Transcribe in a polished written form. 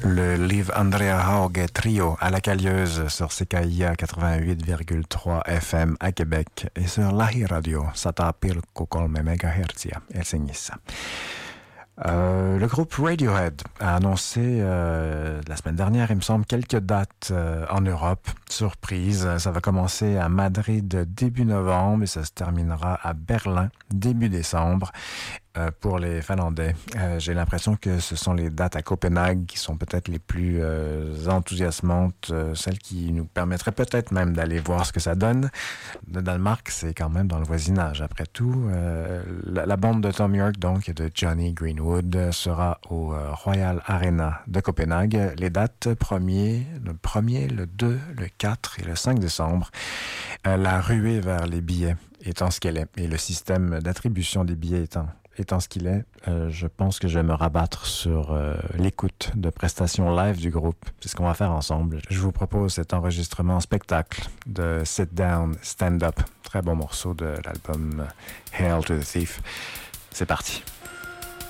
Le Liv Andrea Haug Trio à la Callieuse sur CKIA 88,3 FM à Québec et sur Lähiradio 100,3 MHz Helsingissä. Le groupe Radiohead a annoncé la semaine dernière, il me semble, quelques dates en Europe. Surprise, ça va commencer à Madrid début novembre et ça se terminera à Berlin début décembre. Pour les Finlandais, j'ai l'impression que ce sont les dates à Copenhague qui sont peut-être les plus enthousiasmantes, celles qui nous permettraient peut-être même d'aller voir ce que ça donne. Le Danemark, c'est quand même dans le voisinage. Après tout, la bande de Tom York, donc, et de Johnny Greenwood, sera au Royal Arena de Copenhague. Les dates le 1er, le 2, le 4 et le 5 décembre. La ruée vers les billets étant ce qu'elle est et le système d'attribution des billets étant ce qu'il est, je pense que je vais me rabattre sur l'écoute de prestations live du groupe. C'est ce qu'on va faire ensemble. Je vous propose cet enregistrement en spectacle de Sit Down, Stand Up. Très bon morceau de l'album Hail to the Thief. C'est parti.